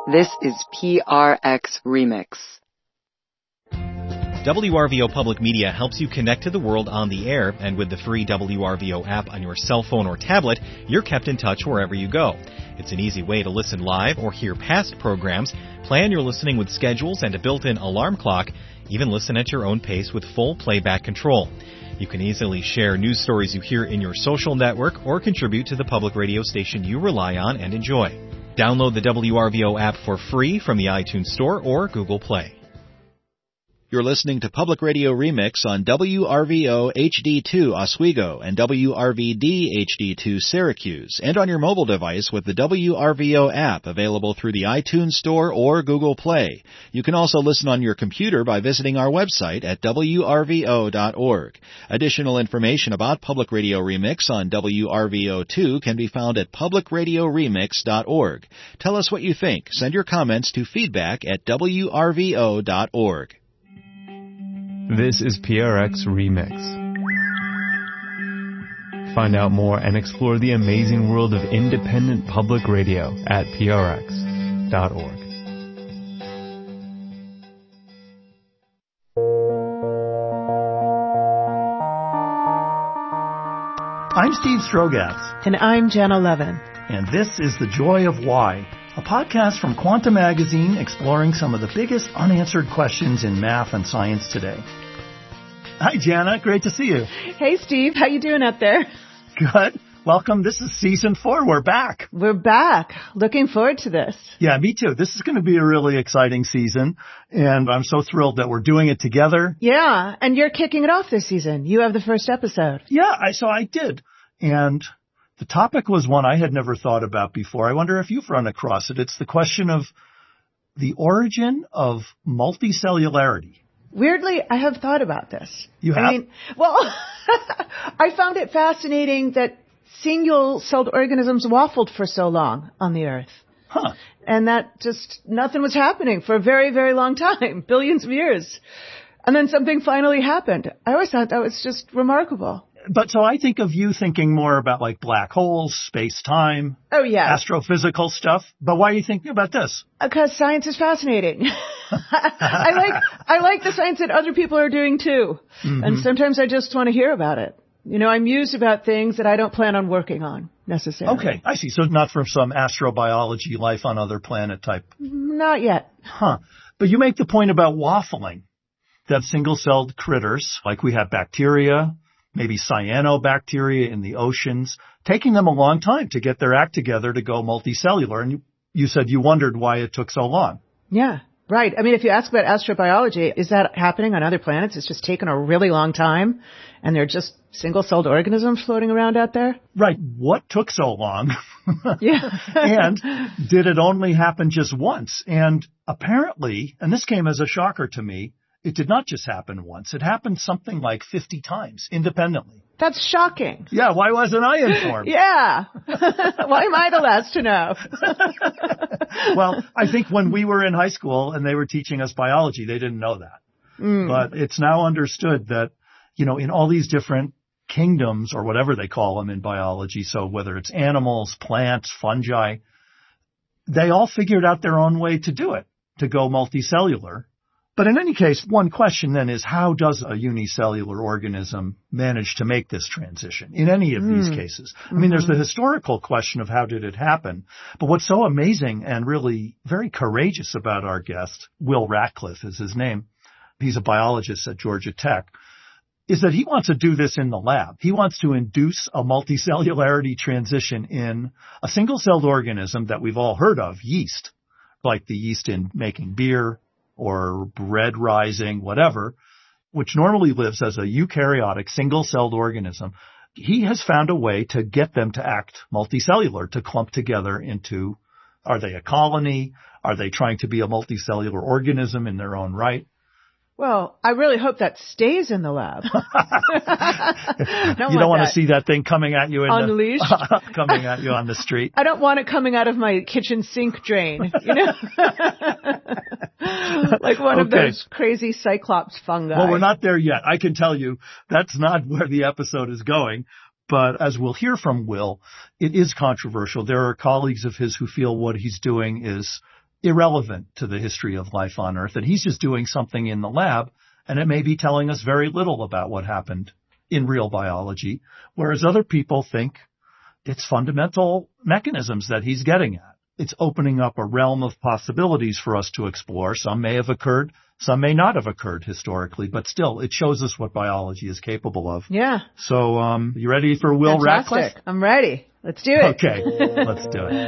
This is PRX Remix. WRVO Public Media helps you connect to the world on the air, and with the free WRVO app on your cell phone or tablet, you're kept in touch wherever you go. It's an easy way to listen live or hear past programs, plan your listening with schedules and a built-in alarm clock, even listen at your own pace with full playback control. You can easily share news stories you hear in your social network or contribute to the public radio station you rely on and enjoy. Download the WRVO app for free from the iTunes Store or Google Play. You're listening to Public Radio Remix on WRVO HD2 Oswego and WRVD HD2 Syracuse, and on your mobile device with the WRVO app available through the iTunes Store or Google Play. You can also listen on your computer by visiting our website at WRVO.org. Additional information about Public Radio Remix on WRVO2 can be found at publicradioremix.org. Tell us what you think. Send your comments to feedback@WRVO.org. This is PRX Remix. Find out more and explore the amazing world of independent public radio at prx.org. I'm Steve Strogatz. And I'm Jenna Levin. And this is The Joy of Why, a podcast from Quanta Magazine exploring some of the biggest unanswered questions in math and science today. Hi, Jana. Great to see you. Hey, Steve. How you doing out there? Good. Welcome. This is season 4. We're back. We're back. Looking forward to this. Yeah, me too. This is going to be a really exciting season, and I'm so thrilled that we're doing it together. Yeah, and you're kicking it off this season. You have the first episode. Yeah, so I did. And the topic was one I had never thought about before. I wonder if you've run across it. It's the question of the origin of multicellularity. Weirdly, I have thought about this. You have? I found it fascinating that single-celled organisms waffled for so long on the Earth. Huh. And that just, nothing was happening for a very, very long time, billions of years. And then something finally happened. I always thought that was just remarkable. But so I think of you thinking more about like black holes, space-time. Oh, yeah. Astrophysical stuff. But why are you thinking about this? Because science is fascinating. I like the science that other people are doing too. Mm-hmm. And sometimes I just want to hear about it. You know, I muse about things that I don't plan on working on necessarily. Okay, I see. So not from some astrobiology, life on other planet type. Not yet. Huh. But you make the point about waffling. That single-celled critters, like we have bacteria, maybe cyanobacteria in the oceans, taking them a long time to get their act together to go multicellular. And you said you wondered why it took so long. Yeah, right. I mean, if you ask about astrobiology, is that happening on other planets? It's just taken a really long time, and they're just single-celled organisms floating around out there? Right. What took so long? Yeah. And did it only happen just once? And apparently, and this came as a shocker to me, it did not just happen once. It happened something like 50 times independently. That's shocking. Yeah, why wasn't I informed? Yeah. Why am I the last to know? Well, I think when we were in high school and they were teaching us biology, they didn't know that. But it's now understood that, you know, in all these different kingdoms or whatever they call them in biology, so whether it's animals, plants, fungi, they all figured out their own way to do it, to go multicellular. But in any case, one question then is, how does a unicellular organism manage to make this transition in any of these cases? I mean, there's the historical question of how did it happen. But what's so amazing and really very courageous about our guest, Will Ratcliffe is his name, he's a biologist at Georgia Tech, is that he wants to do this in the lab. He wants to induce a multicellularity transition in a single-celled organism that we've all heard of, yeast, like the yeast in making beer, or bread rising, whatever, which normally lives as a eukaryotic single-celled organism. He has found a way to get them to act multicellular, to clump together into, are they a colony? Are they trying to be a multicellular organism in their own right? Well, I really hope that stays in the lab. You don't want to see that thing coming at you unleashed, coming at you on the street. I don't want it coming out of my kitchen sink drain, you know, like one of those crazy cyclops fungi. Well, we're not there yet. I can tell you that's not where the episode is going. But as we'll hear from Will, it is controversial. There are colleagues of his who feel what he's doing is irrelevant to the history of life on Earth, that he's just doing something in the lab, and it may be telling us very little about what happened in real biology, whereas other people think it's fundamental mechanisms that he's getting at. It's opening up a realm of possibilities for us to explore. Some may have occurred, some may not have occurred historically, but still, it shows us what biology is capable of. Yeah. So, you ready for Will Fantastic. Ratcliffe? I'm ready. Let's do it. Okay, let's do it.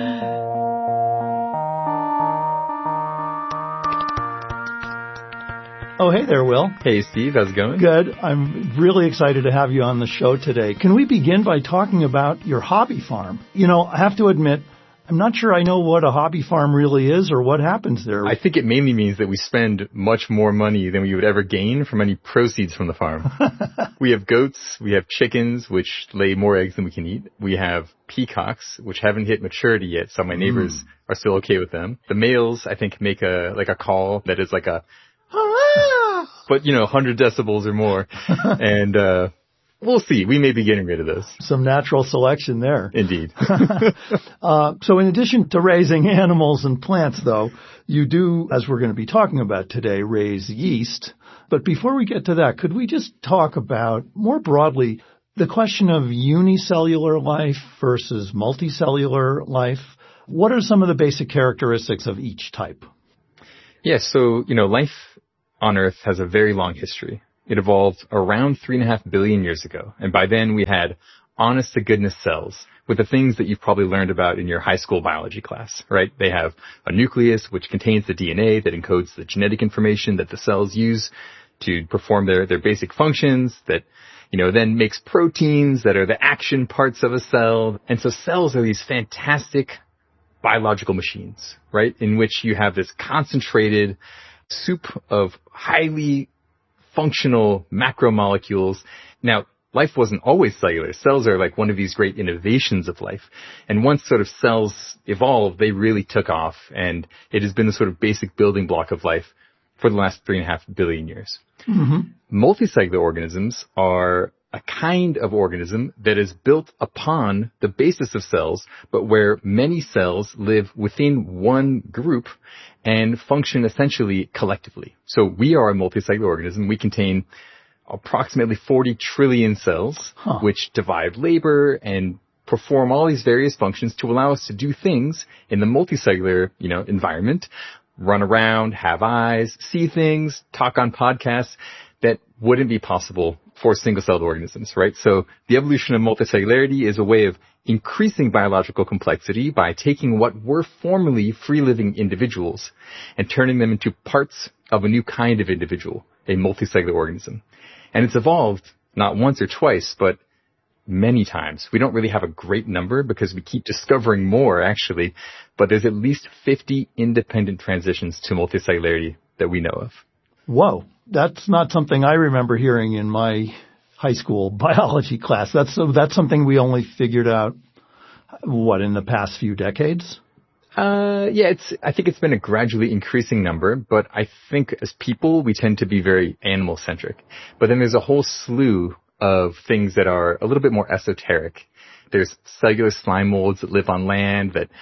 Oh, hey there, Will. Hey, Steve. How's it going? Good. I'm really excited to have you on the show today. Can we begin by talking about your hobby farm? You know, I have to admit, I'm not sure I know what a hobby farm really is or what happens there. I think it mainly means that we spend much more money than we would ever gain from any proceeds from the farm. We have goats, we have chickens, which lay more eggs than we can eat. We have peacocks, which haven't hit maturity yet, so my neighbors are still okay with them. The males, I think, make a call that is like a, but 100 decibels or more. And, we'll see. We may be getting rid of those. Some natural selection there. Indeed. So in addition to raising animals and plants, though, you do, as we're going to be talking about today, raise yeast. But before we get to that, could we just talk about, more broadly, the question of unicellular life versus multicellular life? What are some of the basic characteristics of each type? Yes. So, life on Earth has a very long history. It evolved around 3.5 billion years ago. And by then we had honest-to-goodness cells with the things that you've probably learned about in your high school biology class, right? They have a nucleus which contains the DNA that encodes the genetic information that the cells use to perform their basic functions that, then makes proteins that are the action parts of a cell. And so cells are these fantastic biological machines, right? In which you have this concentrated soup of highly functional macromolecules. Now, life wasn't always cellular. Cells are like one of these great innovations of life. And once sort of cells evolved, they really took off. And it has been the sort of basic building block of life for the last 3.5 billion years. Mm-hmm. Multicellular organisms are a kind of organism that is built upon the basis of cells, but where many cells live within one group and function essentially collectively. So we are a multicellular organism. We contain approximately 40 trillion cells, which divide labor and perform all these various functions to allow us to do things in the multicellular, environment, run around, have eyes, see things, talk on podcasts that wouldn't be possible for single-celled organisms, right? So the evolution of multicellularity is a way of increasing biological complexity by taking what were formerly free-living individuals and turning them into parts of a new kind of individual, a multicellular organism. And it's evolved not once or twice, but many times. We don't really have a great number because we keep discovering more, actually, but there's at least 50 independent transitions to multicellularity that we know of. Whoa. That's not something I remember hearing in my high school biology class. That's something we only figured out, in the past few decades? I think it's been a gradually increasing number, but I think as people, we tend to be very animal-centric. But then there's a whole slew of things that are a little bit more esoteric. There's cellular slime molds that live on land that,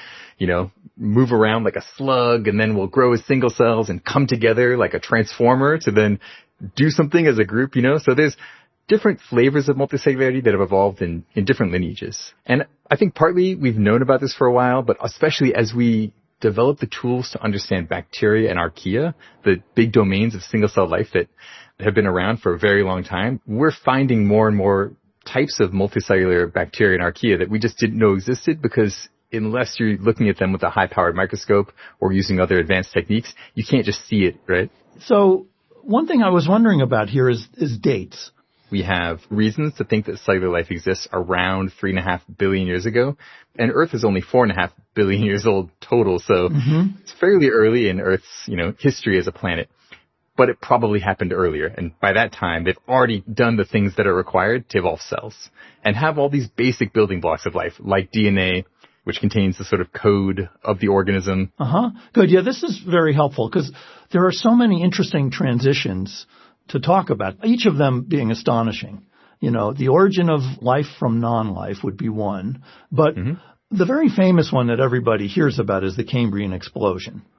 move around like a slug and then will grow as single cells and come together like a transformer to then do something as a group, So there's different flavors of multicellularity that have evolved in different lineages. And I think partly we've known about this for a while, but especially as we develop the tools to understand bacteria and archaea, the big domains of single-cell life that have been around for a very long time, we're finding more and more types of multicellular bacteria and archaea that we just didn't know existed because unless you're looking at them with a high-powered microscope or using other advanced techniques, you can't just see it, right? So one thing I was wondering about here is dates. We have reasons to think that cellular life exists around 3.5 billion years ago, and Earth is only 4.5 billion years old total, so it's fairly early in Earth's, history as a planet. But it probably happened earlier, and by that time, they've already done the things that are required to evolve cells and have all these basic building blocks of life, like DNA, which contains the sort of code of the organism. Good. Yeah, this is very helpful because there are so many interesting transitions to talk about, each of them being astonishing. The origin of life from non-life would be one, but the very famous one that everybody hears about is the Cambrian explosion.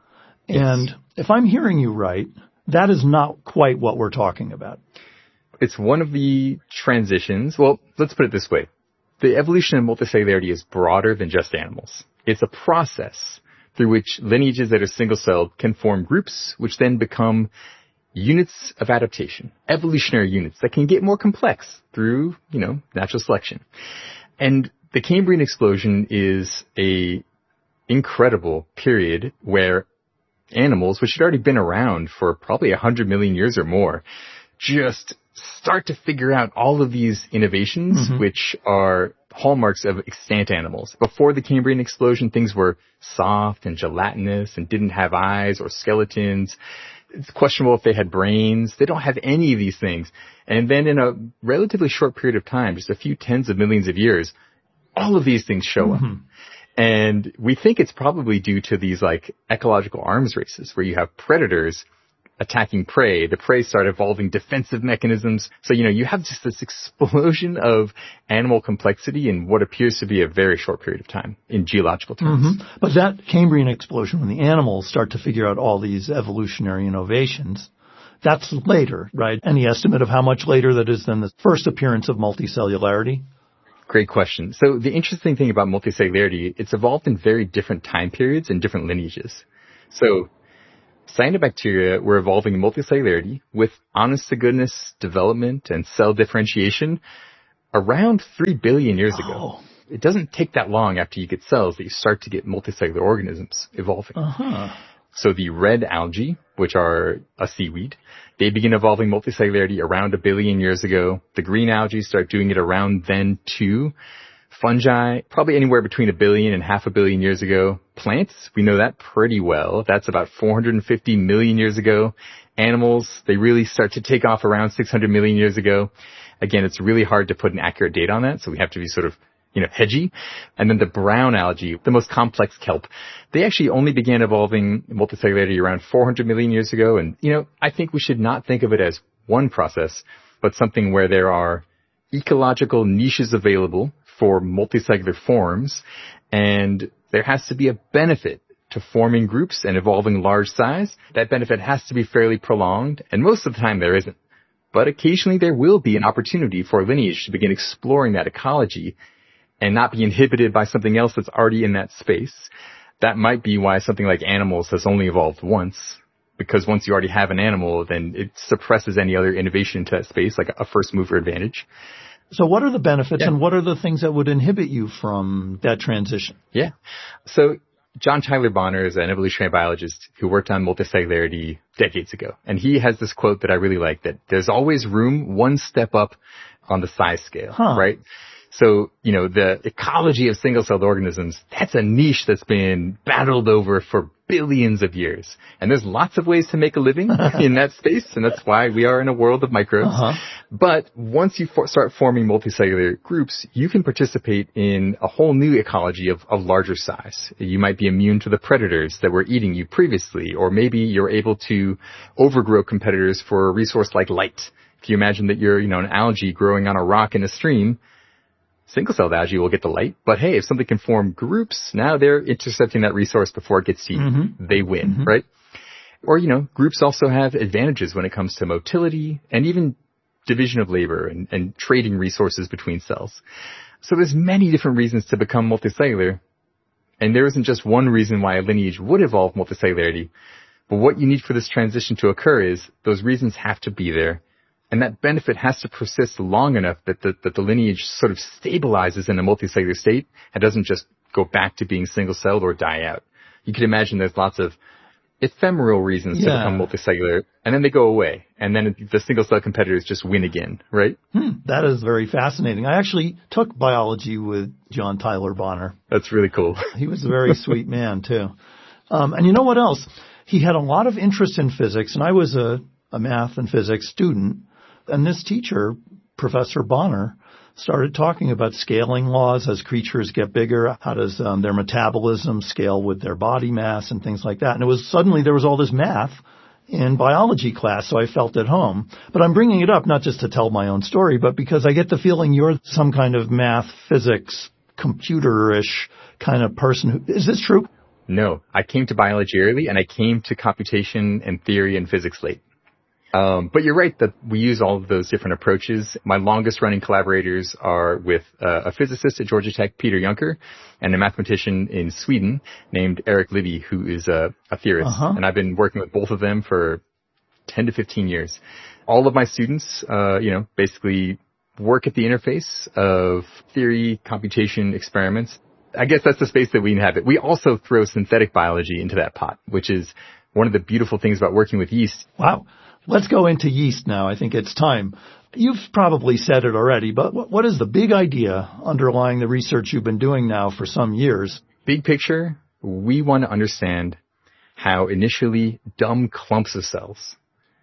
And if I'm hearing you right, that is not quite what we're talking about. It's one of the transitions. Well, let's put it this way. The evolution of multicellularity is broader than just animals. It's a process through which lineages that are single-celled can form groups, which then become units of adaptation, evolutionary units that can get more complex through, natural selection. And the Cambrian explosion is a incredible period where animals, which had already been around for probably 100 million years or more, just start to figure out all of these innovations, which are hallmarks of extant animals. Before the Cambrian explosion, things were soft and gelatinous and didn't have eyes or skeletons. It's questionable if they had brains. They don't have any of these things. And then in a relatively short period of time, just a few tens of millions of years, all of these things show up. And we think it's probably due to these ecological arms races where you have predators attacking prey. The prey start evolving defensive mechanisms. So, you have just this explosion of animal complexity in what appears to be a very short period of time in geological terms. But that Cambrian explosion, when the animals start to figure out all these evolutionary innovations, that's later, right? Any estimate of how much later that is than the first appearance of multicellularity? Great question. So the interesting thing about multicellularity, it's evolved in very different time periods and different lineages. So cyanobacteria were evolving in multicellularity with honest-to-goodness development and cell differentiation around 3 billion years ago. It doesn't take that long after you get cells that you start to get multicellular organisms evolving. So the red algae, which are a seaweed, they begin evolving multicellularity around 1 billion years ago. The green algae start doing it around then too. Fungi, probably anywhere between 1 billion and 500 million years ago. Plants, we know that pretty well. That's about 450 million years ago. Animals, they really start to take off around 600 million years ago. Again, it's really hard to put an accurate date on that, so we have to be sort of hedgy. And then the brown algae, the most complex kelp, they actually only began evolving multicellularity around 400 million years ago. And, I think we should not think of it as one process, but something where there are ecological niches available for multicellular forms, and there has to be a benefit to forming groups and evolving large size. That benefit has to be fairly prolonged, and most of the time there isn't. But occasionally there will be an opportunity for a lineage to begin exploring that ecology and not be inhibited by something else that's already in that space. That might be why something like animals has only evolved once, because once you already have an animal, then it suppresses any other innovation into that space, like a first mover advantage. So what are the benefits and what are the things that would inhibit you from that transition? Yeah. So John Tyler Bonner is an evolutionary biologist who worked on multicellularity decades ago. And he has this quote that I really like, that there's always room one step up on the size scale, right? So, the ecology of single-celled organisms, that's a niche that's been battled over for billions of years. And there's lots of ways to make a living in that space, and that's why we are in a world of microbes. But once you start forming multicellular groups, you can participate in a whole new ecology of larger size. You might be immune to the predators that were eating you previously, or maybe you're able to overgrow competitors for a resource like light. If you imagine that you're, an algae growing on a rock in a stream, single-celled algae will get the light, but hey, if something can form groups, now they're intercepting that resource before it gets to you. They win, right? Or, groups also have advantages when it comes to motility and even division of labor and trading resources between cells. So there's many different reasons to become multicellular, and there isn't just one reason why a lineage would evolve multicellularity, but what you need for this transition to occur is those reasons have to be there. And that benefit has to persist long enough that the lineage sort of stabilizes in a multicellular state and doesn't just go back to being single-celled or die out. You can imagine there's lots of ephemeral reasons to become multicellular, and then they go away. And then the single-cell competitors just win again, right? That is very fascinating. I actually took biology with John Tyler Bonner. That's really cool. He was a very sweet man, too. And you know what else? He had a lot of interest in physics, and I was a math and physics student. And this teacher, Professor Bonner, started talking about scaling laws as creatures get bigger. How does their metabolism scale with their body mass and things like that? And there was all this math in biology class, so I felt at home. But I'm bringing it up not just to tell my own story, but because I get the feeling you're some kind of math, physics, computer-ish kind of person. Is this true? No, I came to biology early, and I came to computation and theory and physics late. But you're right that we use all of those different approaches. My longest running collaborators are with a physicist at Georgia Tech, Peter Juncker, and a mathematician in Sweden named Erik Libby, who is a theorist. And I've been working with both of them for 10 to 15 years. All of my students, basically work at the interface of theory, computation, experiments. I guess that's the space that we inhabit. We also throw synthetic biology into that pot, which is one of the beautiful things about working with yeast. Wow. Let's go into yeast now. I think it's time. You've probably said it already, but what is the big idea underlying the research you've been doing now for some years? Big picture, we want to understand how initially dumb clumps of cells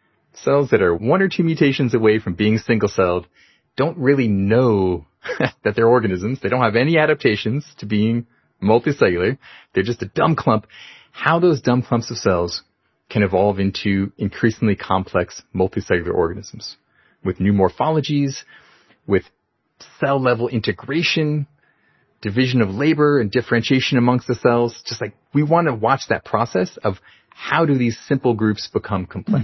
that are 1 or 2 mutations away from being single-celled, don't really know that they're organisms. They don't have any adaptations to being multicellular. They're just a dumb clump. How those dumb clumps of cells can evolve into increasingly complex multicellular organisms with new morphologies, with cell-level integration, division of labor, and differentiation amongst the cells. Just like we want to watch that process of how do these simple groups become complex.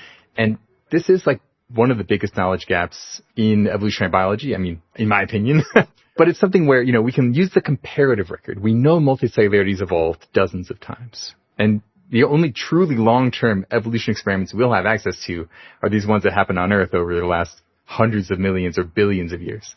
And this is like one of the biggest knowledge gaps in evolutionary biology, I mean, in my opinion. But it's something where, we can use the comparative record. We know multicellularity has evolved dozens of times. And the only truly long-term evolution experiments we'll have access to are these ones that happen on Earth over the last hundreds of millions or billions of years.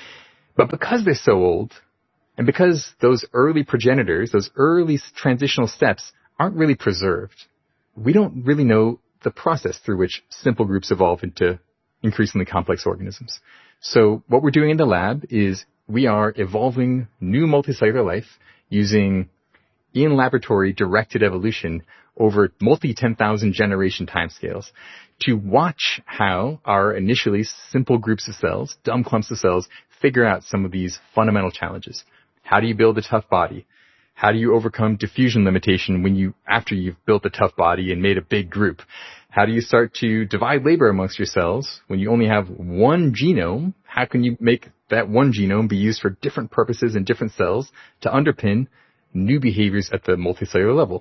But because they're so old, and because those early progenitors, those early transitional steps aren't really preserved, we don't really know the process through which simple groups evolve into increasingly complex organisms. So what we're doing in the lab is we are evolving new multicellular life using in-laboratory directed evolution over multi-10,000 generation timescales to watch how our initially simple groups of cells, dumb clumps of cells, figure out some of these fundamental challenges. How do you build a tough body? How do you overcome diffusion limitation after you've built a tough body and made a big group? How do you start to divide labor amongst your cells when you only have one genome? How can you make that one genome be used for different purposes in different cells to underpin new behaviors at the multicellular level?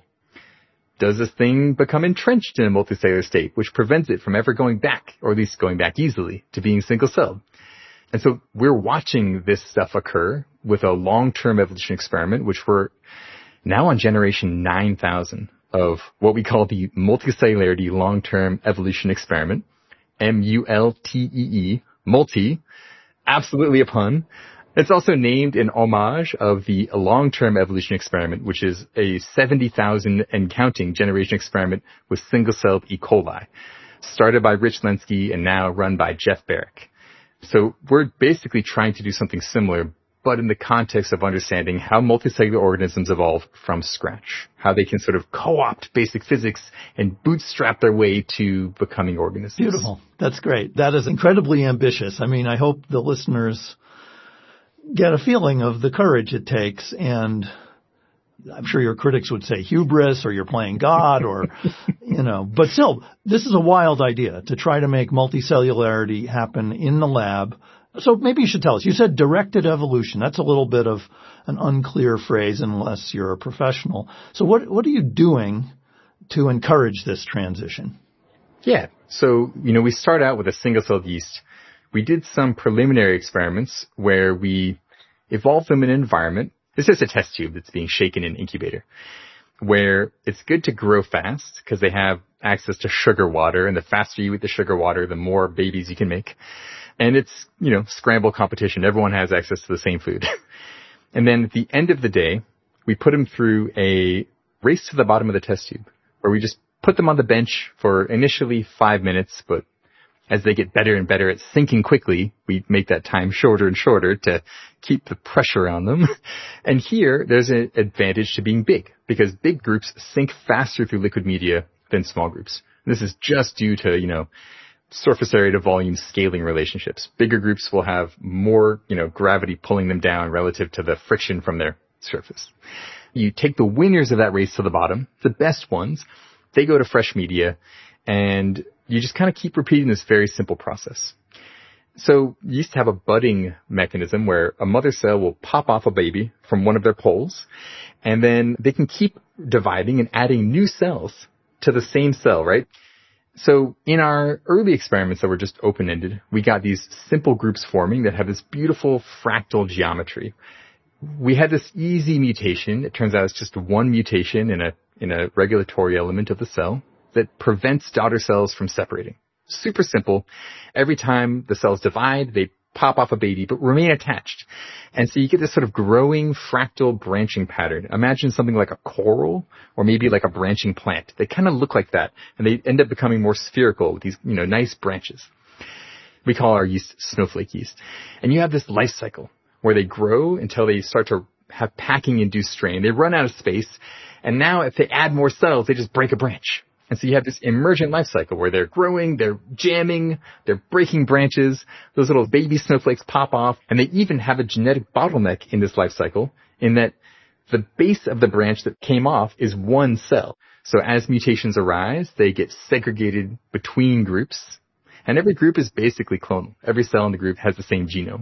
Does this thing become entrenched in a multicellular state, which prevents it from ever going back, or at least going back easily, to being single-celled? And so we're watching this stuff occur with a long-term evolution experiment, which we're now on generation 9,000 of what we call the Multicellularity Long-Term Evolution Experiment, MULTEE, multi, absolutely a pun. It's also named in homage of the long-term evolution experiment, which is a 70,000 and counting generation experiment with single-celled E. coli, started by Rich Lenski and now run by Jeff Barrick. So we're basically trying to do something similar, but in the context of understanding how multicellular organisms evolve from scratch, how they can sort of co-opt basic physics and bootstrap their way to becoming organisms. Beautiful. That's great. That is incredibly ambitious. I mean, I hope the listeners get a feeling of the courage it takes, and I'm sure your critics would say hubris or you're playing God or, but still, this is a wild idea to try to make multicellularity happen in the lab. So maybe you should tell us. You said directed evolution. That's a little bit of an unclear phrase unless you're a professional. So what are you doing to encourage this transition? Yeah. So, we start out with a single-celled yeast. We did some preliminary experiments where we evolved them in an environment. This is a test tube that's being shaken in an incubator, where it's good to grow fast because they have access to sugar water, and the faster you eat the sugar water, the more babies you can make. And it's, scramble competition. Everyone has access to the same food. And then at the end of the day, we put them through a race to the bottom of the test tube, where we just put them on the bench for initially 5 minutes, but as they get better and better at sinking quickly, we make that time shorter and shorter to keep the pressure on them. And here, there's an advantage to being big, because big groups sink faster through liquid media than small groups. This is just due to, surface area to volume scaling relationships. Bigger groups will have more, gravity pulling them down relative to the friction from their surface. You take the winners of that race to the bottom, the best ones, they go to fresh media, and you just kind of keep repeating this very simple process. So yeast have a budding mechanism where a mother cell will pop off a baby from one of their poles, and then they can keep dividing and adding new cells to the same cell, right? So in our early experiments that were just open-ended, we got these simple groups forming that have this beautiful fractal geometry. We had this easy mutation. It turns out it's just one mutation in a regulatory element of the cell that prevents daughter cells from separating. Super simple. Every time the cells divide, they pop off a baby, but remain attached. And so you get this sort of growing fractal branching pattern. Imagine something like a coral or maybe like a branching plant. They kind of look like that, and they end up becoming more spherical with these, nice branches. We call our yeast snowflake yeast. And you have this life cycle where they grow until they start to have packing-induced strain. They run out of space, and now if they add more cells, they just break a branch. And so you have this emergent life cycle where they're growing, they're jamming, they're breaking branches, those little baby snowflakes pop off, and they even have a genetic bottleneck in this life cycle in that the base of the branch that came off is one cell. So as mutations arise, they get segregated between groups, and every group is basically clonal. Every cell in the group has the same genome.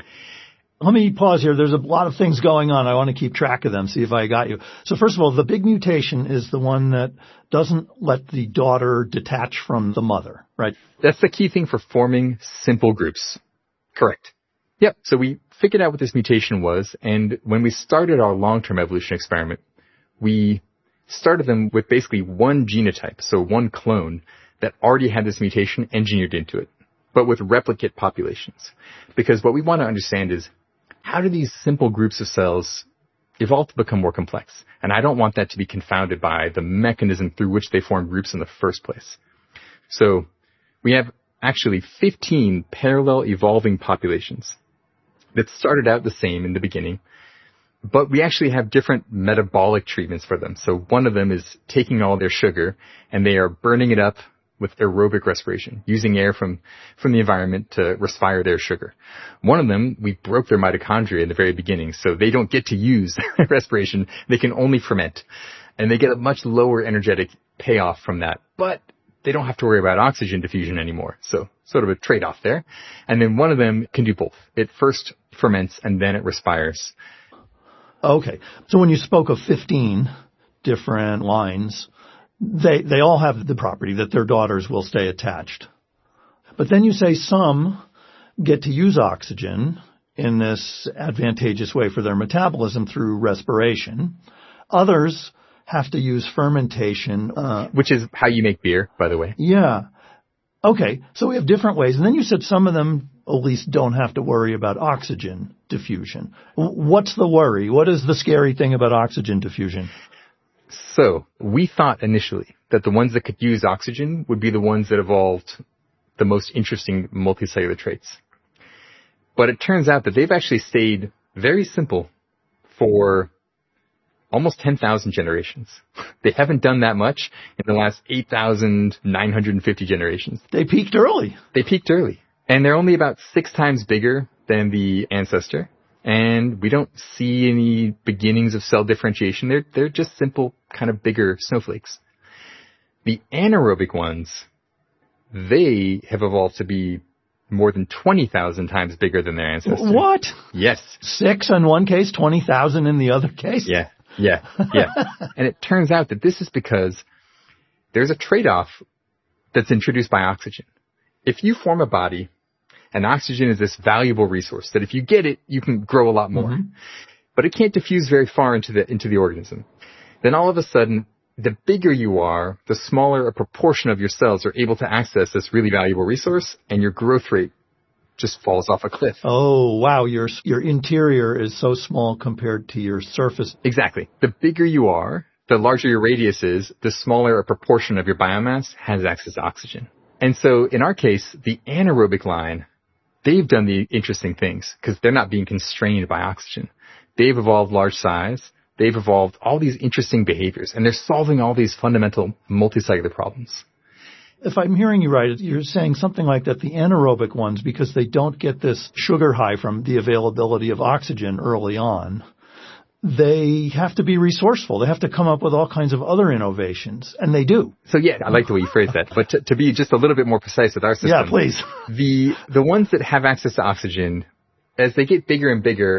Let me pause here. There's a lot of things going on. I want to keep track of them, see if I got you. So first of all, the big mutation is the one that doesn't let the daughter detach from the mother, right? That's the key thing for forming simple groups. Correct. Yep. So we figured out what this mutation was, and when we started our long-term evolution experiment, we started them with basically one genotype, so one clone that already had this mutation engineered into it, but with replicate populations. Because what we want to understand is, how do these simple groups of cells evolve to become more complex? And I don't want that to be confounded by the mechanism through which they form groups in the first place. So we have actually 15 parallel evolving populations that started out the same in the beginning, but we actually have different metabolic treatments for them. So one of them is taking all their sugar and they are burning it up with aerobic respiration, using air from the environment to respire their sugar. One of them, we broke their mitochondria in the very beginning, so they don't get to use respiration. They can only ferment. And they get a much lower energetic payoff from that. But they don't have to worry about oxygen diffusion anymore. So sort of a trade-off there. And then one of them can do both. It first ferments and then it respires. Okay. So when you spoke of 15 different lines, they all have the property that their daughters will stay attached. But then you say some get to use oxygen in this advantageous way for their metabolism through respiration. Others have to use fermentation. Which is how you make beer, by the way. Yeah. Okay. So we have different ways. And then you said some of them at least don't have to worry about oxygen diffusion. What's the worry? What is the scary thing about oxygen diffusion? So we thought initially that the ones that could use oxygen would be the ones that evolved the most interesting multicellular traits. But it turns out that they've actually stayed very simple for almost 10,000 generations. They haven't done that much in the last 8,950 generations. They peaked early. And they're only about 6 times bigger than the ancestor. And we don't see any beginnings of cell differentiation. They're just simple, kind of bigger snowflakes. The anaerobic ones, they have evolved to be more than 20,000 times bigger than their ancestors. What? Yes. 6 in one case, 20,000 in the other case? Yeah. And it turns out that this is because there's a trade-off that's introduced by oxygen. If you form a body, and oxygen is this valuable resource that if you get it, you can grow a lot more. Mm-hmm. But it can't diffuse very far into the organism. Then all of a sudden, the bigger you are, the smaller a proportion of your cells are able to access this really valuable resource, and your growth rate just falls off a cliff. Oh, wow. Your interior is so small compared to your surface. Exactly. The bigger you are, the larger your radius is, the smaller a proportion of your biomass has access to oxygen. And so in our case, the anaerobic line, they've done the interesting things because they're not being constrained by oxygen. They've evolved large size. They've evolved all these interesting behaviors, and they're solving all these fundamental multicellular problems. If I'm hearing you right, you're saying something like that the anaerobic ones, because they don't get this sugar high from the availability of oxygen early on, they have to be resourceful. They have to come up with all kinds of other innovations, and they do. So yeah, I like the way you phrase that. But to be just a little bit more precise with our system. Yeah, please. The ones that have access to oxygen, as they get bigger and bigger,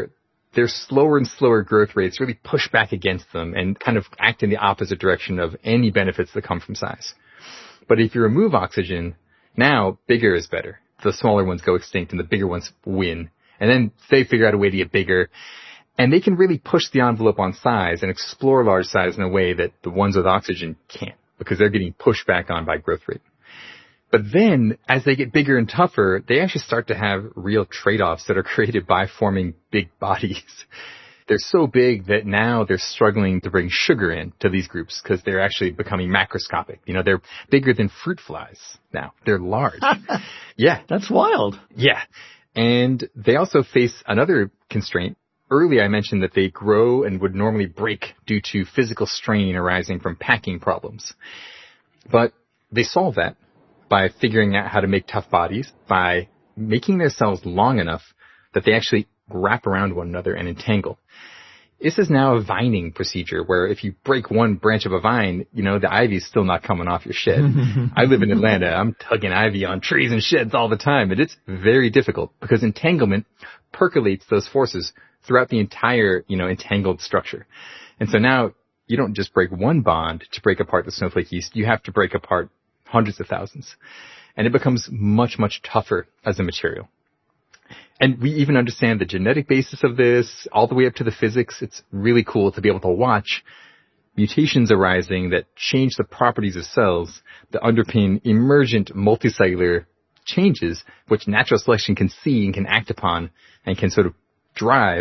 their slower and slower growth rates really push back against them and kind of act in the opposite direction of any benefits that come from size. But if you remove oxygen, now bigger is better. The smaller ones go extinct and the bigger ones win. And then they figure out a way to get bigger. And they can really push the envelope on size and explore large size in a way that the ones with oxygen can't, because they're getting pushed back on by growth rate. But then, as they get bigger and tougher, they actually start to have real trade-offs that are created by forming big bodies. They're so big that now they're struggling to bring sugar in to these groups because they're actually becoming macroscopic. You know, they're bigger than fruit flies now. They're large. Yeah. That's wild. Yeah. And they also face another constraint. Earlier I mentioned that they grow and would normally break due to physical strain arising from packing problems. But they solve that by figuring out how to make tough bodies, by making their cells long enough that they actually wrap around one another and entangle. This is now a vining procedure where if you break one branch of a vine, you know, the ivy's still not coming off your shed. I live in Atlanta. I'm tugging ivy on trees and sheds all the time, and it's very difficult because entanglement percolates those forces throughout the entire, you know, entangled structure. And so now you don't just break one bond to break apart the snowflake yeast. You have to break apart hundreds of thousands. And it becomes much, much tougher as a material. And we even understand the genetic basis of this, all the way up to the physics. It's really cool to be able to watch mutations arising that change the properties of cells that underpin emergent multicellular changes, which natural selection can see and can act upon and can sort of drive